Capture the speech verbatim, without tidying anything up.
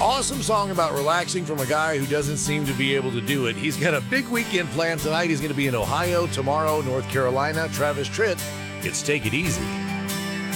Awesome song about relaxing from a guy who doesn't seem to be able to do it. He's got a big weekend planned tonight. He's going to be in Ohio tomorrow, North Carolina. Travis Tritt, it's Take It Easy.